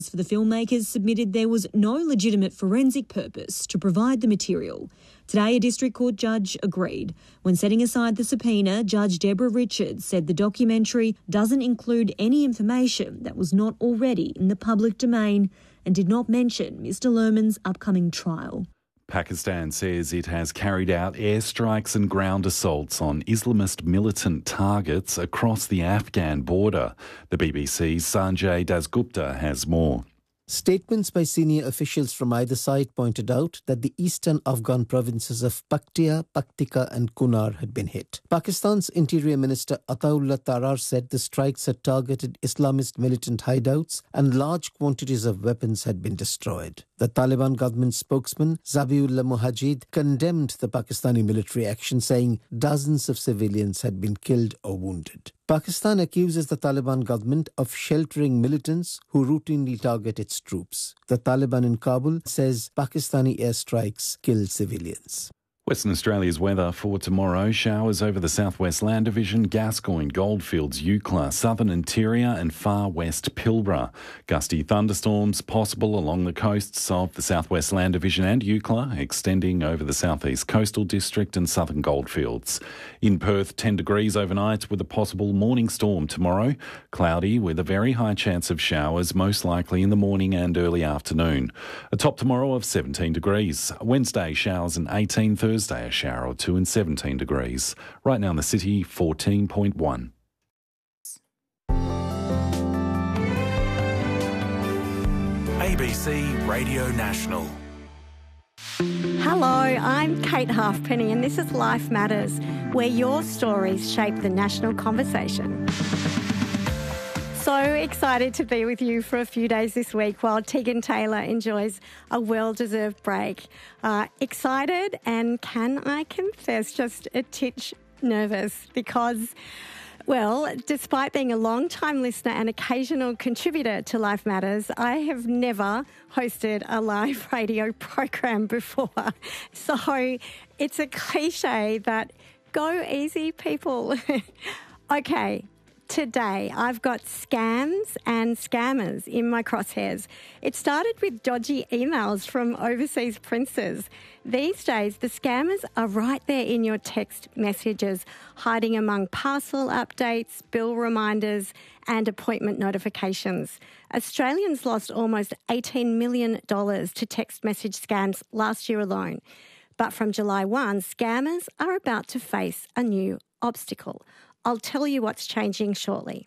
For the filmmakers submitted there was no legitimate forensic purpose to provide the material. Today, a district court judge agreed. When setting aside the subpoena, Judge Deborah Richards said the documentary doesn't include any information that was not already in the public domain and did not mention Mr. Lerman's upcoming trial. Pakistan says it has carried out airstrikes and ground assaults on Islamist militant targets across the Afghan border. The BBC's Sanjay Dasgupta has more. Statements by senior officials from either side pointed out that the eastern Afghan provinces of Paktia, Paktika and Kunar had been hit. Pakistan's Interior Minister Ataullah Tarar said the strikes had targeted Islamist militant hideouts and large quantities of weapons had been destroyed. The Taliban government spokesman Zabiullah Mujahid condemned the Pakistani military action, saying dozens of civilians had been killed or wounded. Pakistan accuses the Taliban government of sheltering militants who routinely target its troops. The Taliban in Kabul says Pakistani airstrikes kill civilians. Western Australia's weather for tomorrow: showers over the southwest Land Division, Gascoyne, Goldfields, Eucla, southern interior and far west Pilbara. Gusty thunderstorms possible along the coasts of the southwest Land Division and Eucla, extending over the southeast coastal district and southern Goldfields. In Perth, 10 degrees overnight with a possible morning storm tomorrow. Cloudy with a very high chance of showers, most likely in the morning and early afternoon. A top tomorrow of 17 degrees. Wednesday, showers and 18. Thursday, a shower or two and 17 degrees. Right now in the city, 14.1. ABC Radio National. Hello, I'm Kate Halfpenny and this is Life Matters, where your stories shape the national conversation. So excited to be with you for a few days this week while Tegan Taylor enjoys a well-deserved break. Excited and, can I confess, just a titch nervous because, well, despite being a long-time listener and occasional contributor to Life Matters, I have never hosted a live radio program before. So it's a cliche that go easy, people. Okay. Today, I've got scams and scammers in my crosshairs. It started with dodgy emails from overseas princes. These days, the scammers are right there in your text messages, hiding among parcel updates, bill reminders and appointment notifications. Australians lost almost $18 million to text message scams last year alone. But from July 1, scammers are about to face a new obstacle. I'll tell you what's changing shortly.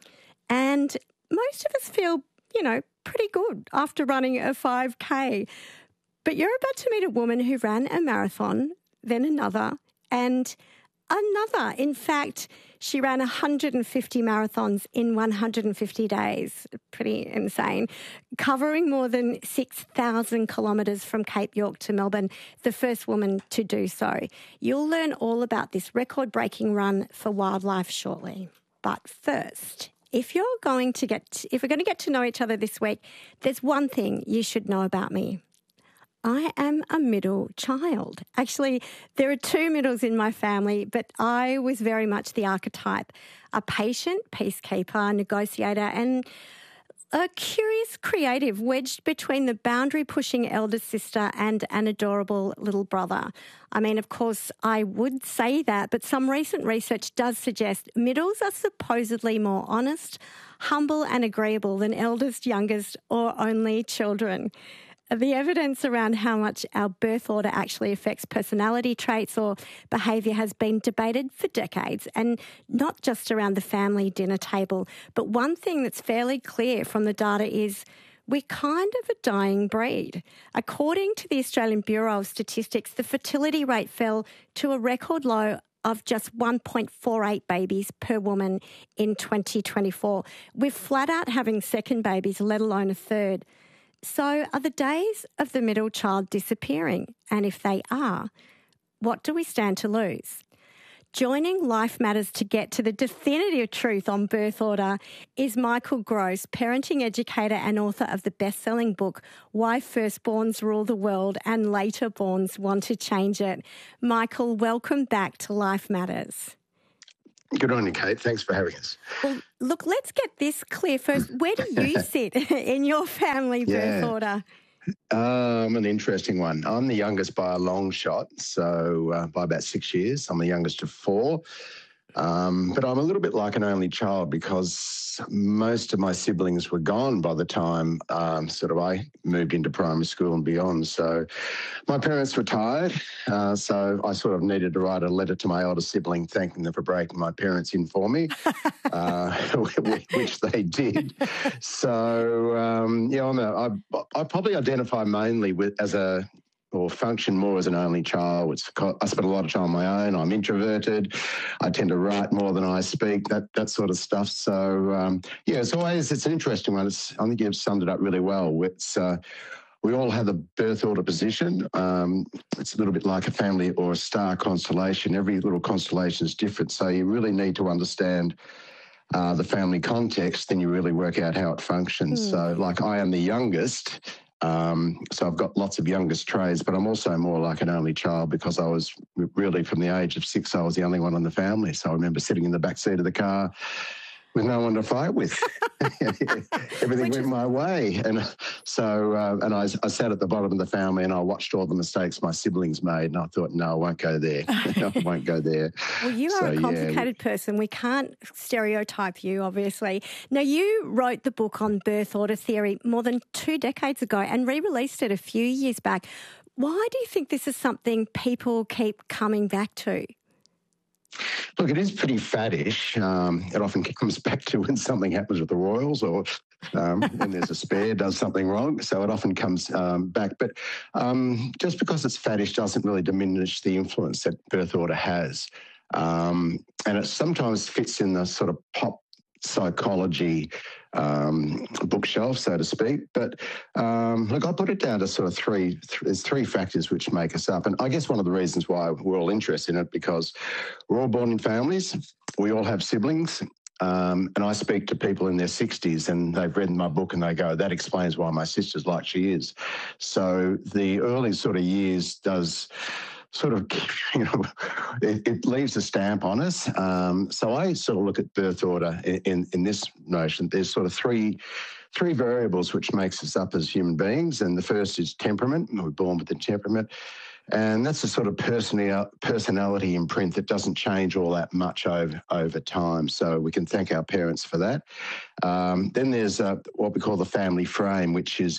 And most of us feel, pretty good after running a 5K. But you're about to meet a woman who ran a marathon, then another, and another. In fact, she ran 150 marathons in 150 days. Pretty insane. Covering more than 6,000 kilometres from Cape York to Melbourne, the first woman to do so. You'll learn all about this record-breaking run for wildlife shortly. But first, if we're going to get to know each other this week, there's one thing you should know about me. I am a middle child. Actually, there are two middles in my family, but I was very much the archetype. A patient peacekeeper, negotiator, and a curious creative wedged between the boundary-pushing elder sister and an adorable little brother. I mean, of course, I would say that, but some recent research does suggest middles are supposedly more honest, humble and agreeable than eldest, youngest, or only children. The evidence around how much our birth order actually affects personality traits or behaviour has been debated for decades, and not just around the family dinner table. But one thing that's fairly clear from the data is we're kind of a dying breed. According to the Australian Bureau of Statistics, the fertility rate fell to a record low of just 1.48 babies per woman in 2024. We're flat out having second babies, let alone a third. So are the days of the middle child disappearing? And if they are, what do we stand to lose? Joining Life Matters to get to the definitive truth on birth order is Michael Gross, parenting educator and author of the best-selling book, Why Firstborns Rule the World and Laterborns Want to Change It. Michael, welcome back to Life Matters. Good on you, Kate. Thanks for having us. Well, look, let's get this clear first. Where do you sit in your family birth order? An interesting one. I'm the youngest by a long shot, so by about 6 years. I'm the youngest of four. But I'm a little bit like an only child because most of my siblings were gone by the time I moved into primary school and beyond. So my parents retired, so I sort of needed to write a letter to my older sibling thanking them for breaking my parents in for me, which they did. So, I probably identify mainly or function more as an only child. I spend a lot of time on my own. I'm introverted. I tend to write more than I speak, that sort of stuff. So, it's an interesting one. I think you've summed it up really well. We all have a birth order position. It's a little bit like a family or a star constellation. Every little constellation is different. So you really need to understand the family context, then you really work out how it functions. So like I am the youngest, so I've got lots of youngest traits, but I'm also more like an only child because I was really from the age of 6, I was the only one in the family. So I remember sitting in the back seat of the car with no one to fight with. Everything went my way. And so, I sat at the bottom of the family and I watched all the mistakes my siblings made and I thought, no, I won't go there. I won't go there. Well, you are a complicated person. We can't stereotype you, obviously. Now, you wrote the book on birth order theory more than 2 decades ago and re-released it a few years back. Why do you think this is something people keep coming back to? Look, it is pretty faddish. It often comes back to when something happens with the Royals or when there's a spare does something wrong. So it often comes back. But just because it's faddish doesn't really diminish the influence that birth order has. And it sometimes fits in the sort of pop psychology bookshelf, so to speak. But look, I put it down to sort of there's three factors which make us up. And I guess one of the reasons why we're all interested in it, because we're all born in families, we all have siblings. And I speak to people in their 60s and they've read my book and they go, that explains why my sister's like she is. So the early sort of years does sort of, it leaves a stamp on us. So I sort of look at birth order in this notion. There's sort of three variables which makes us up as human beings. And the first is temperament. We're born with a temperament. And that's a sort of personality imprint that doesn't change all that much over time. So we can thank our parents for that. Then there's what we call the family frame, which is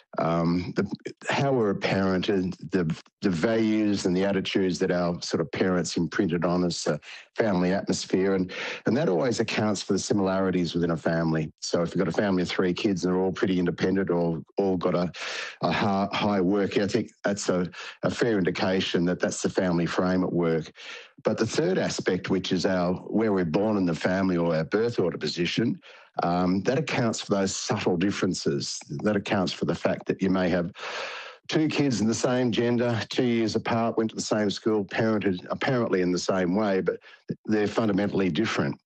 how we're parented, the values and the attitudes that our sort of parents imprinted on us, family atmosphere. And that always accounts for the similarities within a family. So if you've got a family of 3 kids and they're all pretty independent or all got a high work ethic, that's a fair indication that that's the family frame at work. But the third aspect, which is where we're born in the family or our birth order position, that accounts for those subtle differences. That accounts for the fact that you may have 2 kids in the same gender, 2 years apart, went to the same school, parented apparently in the same way, but they're fundamentally different.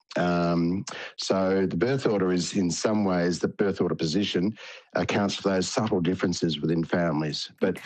So the birth order is, in some ways, the birth order position accounts for those subtle differences within families. But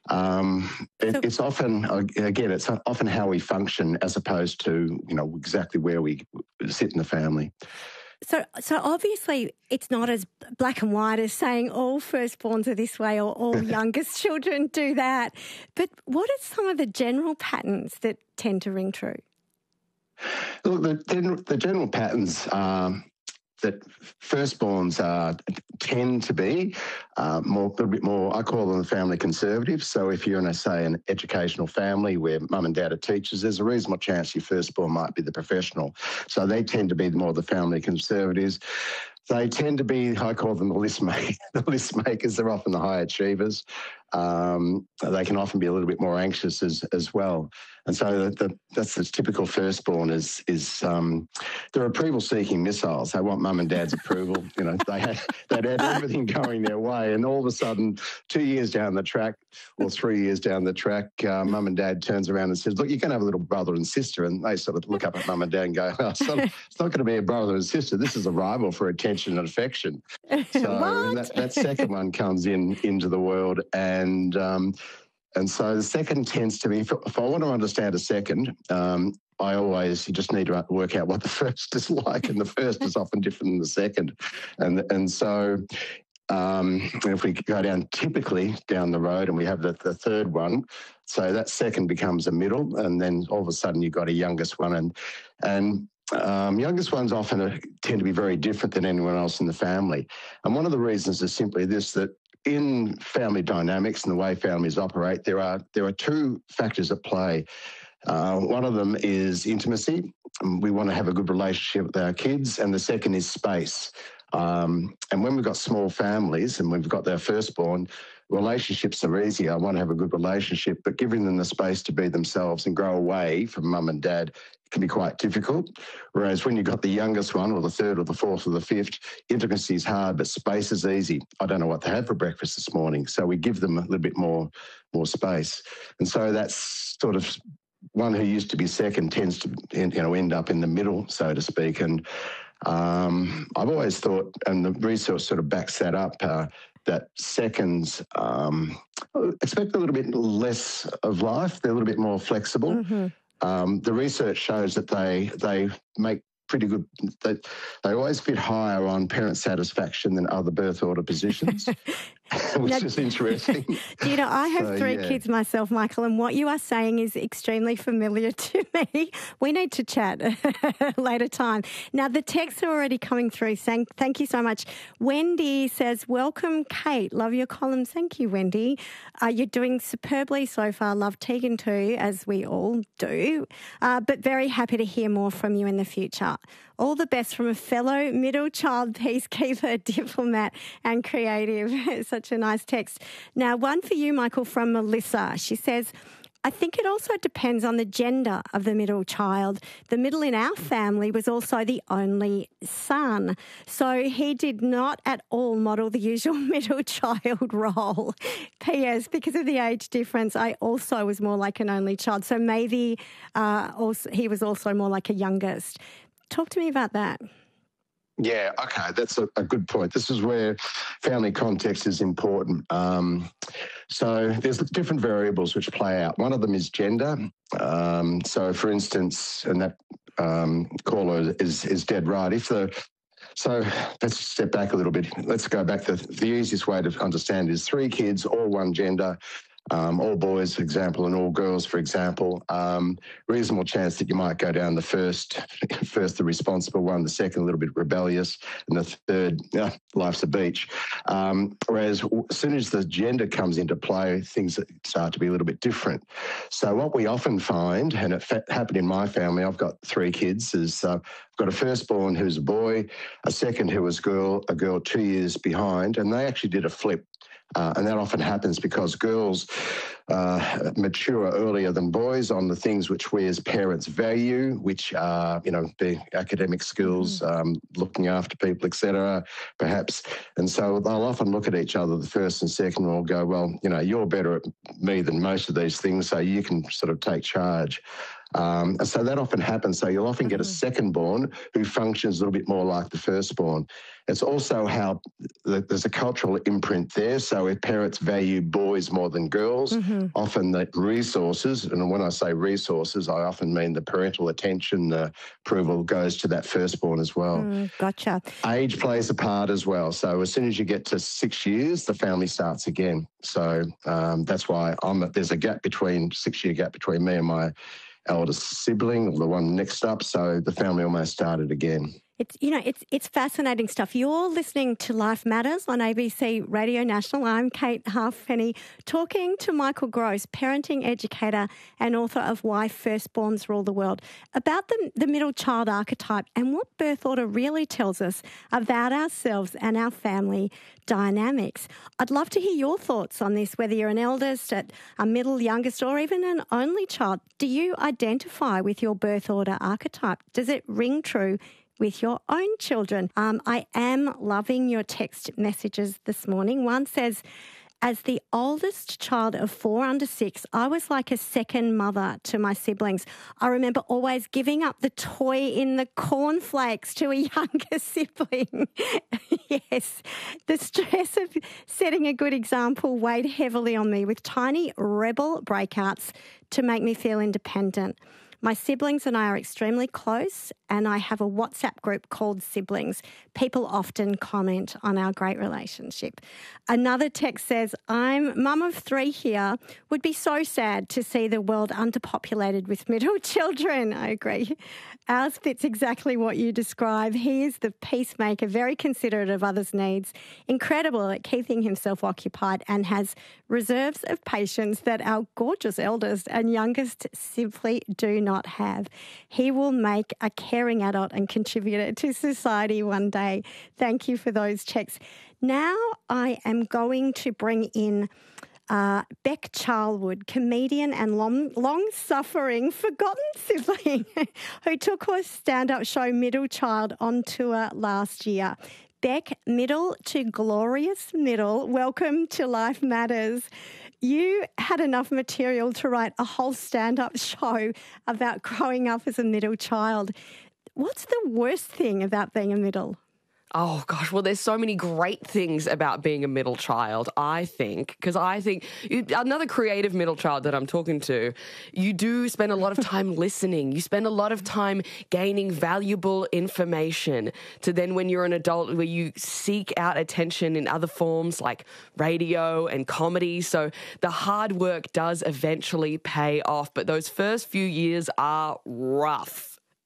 it's often, again, it's often how we function as opposed to, exactly where we sit in the family. So obviously it's not as black and white as saying all firstborns are this way or all youngest children do that. But what are some of the general patterns that tend to ring true? Look, the general patterns that firstborns tend to be a little bit more, I call them family conservative. So if you're in, an educational family where mum and dad are teachers, there's a reasonable chance your firstborn might be the professional. So they tend to be more the family conservatives. They tend to be, I call them the list makers. They're often the high achievers. They can often be a little bit more anxious as well. And so that's the typical firstborn is they're approval-seeking missiles. They want mum and dad's approval. They'd had everything going their way, and all of a sudden, 2 years down the track or 3 years down the track, mum and dad turns around and says, "Look, you're going to have a little brother and sister," and they sort of look up at mum and dad and go, "It's not going to be a brother and sister. This is a rival for attention and affection." So that second one comes into the world, and so the second tends to be, if I want to understand a second, you just need to work out what the first is like, and the first is often different than the second. And so if we go typically down the road and we have the third one, so that second becomes a middle, and then all of a sudden you've got a youngest one. And youngest ones often tend to be very different than anyone else in the family. And one of the reasons is simply this, that in family dynamics and the way families operate, there are two factors at play. One of them is intimacy. We want to have a good relationship with our kids. And the second is space. And when we've got small families and we've got their firstborn, relationships are easy. I want to have a good relationship, but giving them the space to be themselves and grow away from mum and dad can be quite difficult. Whereas when you've got the youngest one, or the third or the fourth or the fifth, intimacy is hard, but space is easy. I don't know what to have for breakfast this morning, so we give them a little bit more space. And so that's sort of one who used to be second tends to end up in the middle, so to speak. And I've always thought, and the research sort of backs that up, that seconds expect a little bit less of life. They're a little bit more flexible. Mm-hmm. The research shows that they make pretty good. They always fit higher on parent satisfaction than other birth order positions, which is interesting. I have three kids myself, Michael, and what you are saying is extremely familiar to me. We need to chat later time. Now, the texts are already coming through saying, thank you so much. Wendy says, welcome, Kate. Love your columns. Thank you, Wendy. You're doing superbly so far. Love Tegan too, as we all do. But very happy to hear more from you in the future. All the best from a fellow middle child peacekeeper, diplomat and creative. Such a nice text. Now, one for you, Michael, from Melissa. She says, I think it also depends on the gender of the middle child. The middle in our family was also the only son. So he did not at all model the usual middle child role. P.S. Because of the age difference, I also was more like an only child. So maybe he was also more like a youngest. Talk to me about that. Yeah, okay, that's a good point. This is where family context is important. So there's different variables which play out. One of them is gender. So, for instance, and that caller is dead right. So let's step back a little bit. Let's go back. The easiest way to understand is 3 kids, all one gender. All boys, for example, and all girls, for example, reasonable chance that you might go down the first, the responsible one, the second, a little bit rebellious, and the third, life's a beach. Whereas as soon as the gender comes into play, things start to be a little bit different. So what we often find, and it happened in my family, I've got 3 kids, is I've got a firstborn who's a boy, a second who was a girl 2 years behind, and they actually did a flip. And that often happens because girls mature earlier than boys on the things which we as parents value, which are, the academic skills, looking after people, etc., perhaps. And so they'll often look at each other, the first and second, and will go, well, you're better at me than most of these things, so you can sort of take charge. And so that often happens. So you'll often get a second-born who functions a little bit more like the firstborn. It's also how there's a cultural imprint there. So if parents value boys more than girls, often the resources, and when I say resources, I often mean the parental attention, the approval goes to that firstborn as well. Gotcha. Age plays a part as well. So as soon as you get to 6 years, the family starts again. So that's why there's a 6-year gap between me and my eldest sibling, or the one next up, so the family almost started again. It's fascinating stuff. You're listening to Life Matters on ABC Radio National. I'm Kate Halfpenny, talking to Michael Gross, parenting educator and author of Why Firstborns Rule the World, about the middle child archetype and what birth order really tells us about ourselves and our family dynamics. I'd love to hear your thoughts on this, whether you're an eldest, a middle, youngest, or even an only child. Do you identify with your birth order archetype? Does it ring true with your own children? I am loving your text messages this morning. One says, as the oldest child of 4 under 6, I was like a second mother to my siblings. I remember always giving up the toy in the cornflakes to a younger sibling. Yes, the stress of setting a good example weighed heavily on me, with tiny rebel breakouts to make me feel independent. My siblings and I are extremely close, and I have a WhatsApp group called Siblings. People often comment on our great relationship. Another text says, I'm mum of 3 here. Would be so sad to see the world underpopulated with middle children. I agree. Ours fits exactly what you describe. He is the peacemaker, very considerate of others' needs, incredible at keeping himself occupied, and has reserves of patience that our gorgeous eldest and youngest simply do not have. He will make a caring adult and contributor to society one day. Thank you for those checks. Now I am going to bring in Beck Charlwood, comedian and long-suffering forgotten sibling who took her stand-up show Middle Child on tour last year. Beck, middle to glorious middle, welcome to Life Matters. You had enough material to write a whole stand-up show about growing up as a middle child. What's the worst thing about being a middle? Oh, gosh. Well, there's so many great things about being a middle child, I think, because I think another creative middle child that I'm talking to, you do spend a lot of time listening. You spend a lot of time gaining valuable information to then when you're an adult where you seek out attention in other forms like radio and comedy. So the hard work does eventually pay off, but those first few years are rough.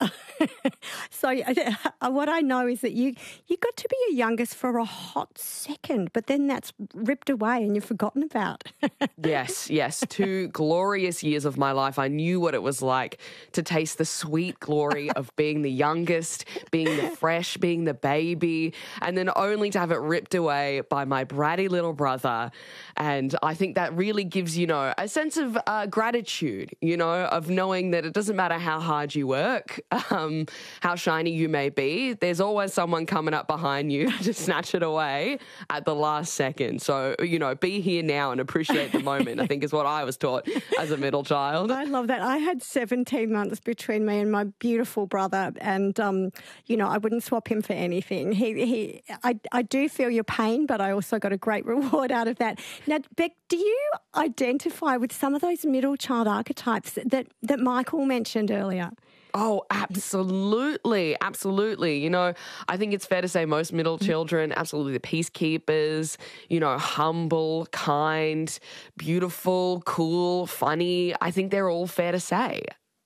So what I know is that you got to be your youngest for a hot second, but then that's ripped away and you're forgotten about. Yes. 2 glorious years of my life. I knew what it was like to taste the sweet glory of being the youngest, being the fresh, being the baby, and then only to have it ripped away by my bratty little brother. And I think that really gives, a sense of gratitude, of knowing that it doesn't matter how hard you work, how shiny you may be, there's always someone coming up behind you to snatch it away at the last second. So, be here now and appreciate the moment, I think is what I was taught as a middle child. I love that. I had 17 months between me and my beautiful brother, and, I wouldn't swap him for anything. I do feel your pain, but I also got a great reward out of that. Now, Beck, do you identify with some of those middle child archetypes that Michael mentioned earlier? Oh, absolutely. Absolutely. I think it's fair to say most middle children, absolutely the peacekeepers, humble, kind, beautiful, cool, funny. I think they're all fair to say.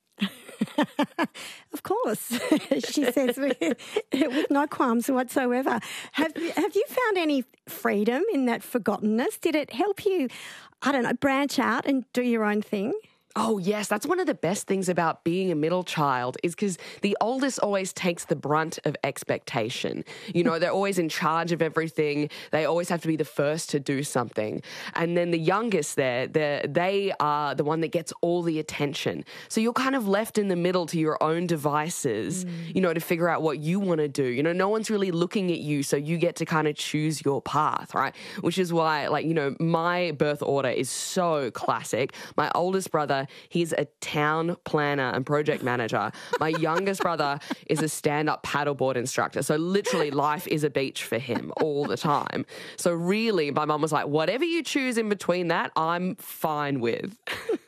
Of course, she says with no qualms whatsoever. Have you found any freedom in that forgottenness? Did it help you, branch out and do your own thing? Oh, yes. That's one of the best things about being a middle child is because the oldest always takes the brunt of expectation. They're always in charge of everything. They always have to be the first to do something. And then the youngest they are the one that gets all the attention. So you're kind of left in the middle to your own devices, to figure out what you want to do. No one's really looking at you, so you get to kind of choose your path, right? Which is why, my birth order is so classic. My oldest brother, he's a town planner and project manager. My youngest brother is a stand-up paddleboard instructor. So literally life is a beach for him all the time. So really, my mum was like, whatever you choose in between that, I'm fine with.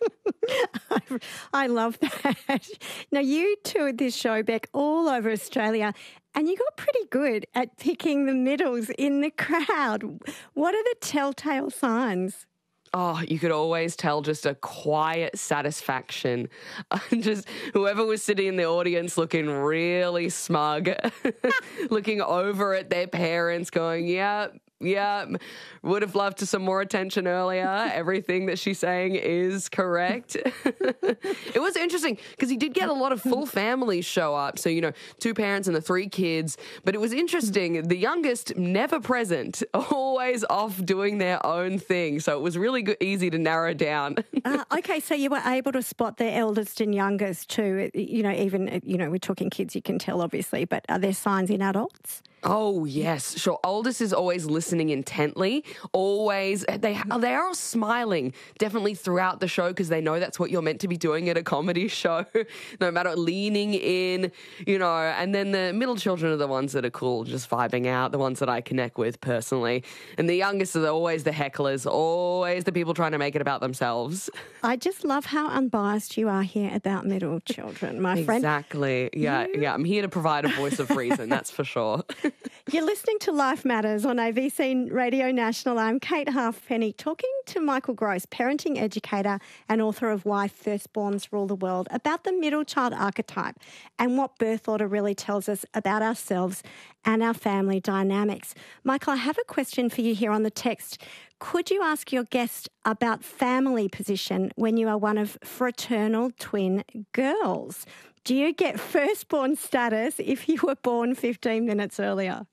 I love that. Now, you toured this show, Beck, all over Australia, and you got pretty good at picking the middles in the crowd. What are the telltale signs? Oh, you could always tell just a quiet satisfaction. Just whoever was sitting in the audience looking really smug, looking over at their parents going, yeah, would have loved some more attention earlier. Everything that she's saying is correct. It was interesting because he did get a lot of full families show up. So, 2 parents and the 3 kids. But it was interesting. The youngest never present, always off doing their own thing. So it was really easy to narrow down. Okay, so you were able to spot the eldest and youngest too. Even, we're talking kids, you can tell obviously, but are there signs in adults? Oh, yes, sure. Oldest is always listening intently. Always. They are all smiling definitely throughout the show because they know that's what you're meant to be doing at a comedy show, no matter leaning in, and then the middle children are the ones that are cool, just vibing out, the ones that I connect with personally. And the youngest are always the hecklers, always the people trying to make it about themselves. I just love how unbiased you are here about middle children, my friend. Exactly. Yeah. I'm here to provide a voice of reason, that's for sure. You're listening to Life Matters on ABC Radio National. I'm Kate Halfpenny, talking to Michael Gross, parenting educator and author of Why Firstborns Rule the World, about the middle child archetype and what birth order really tells us about ourselves and our family dynamics. Michael, I have a question for you here on the text. Could you ask your guest about family position when you are one of fraternal twin girls? Do you get firstborn status if you were born 15 minutes earlier?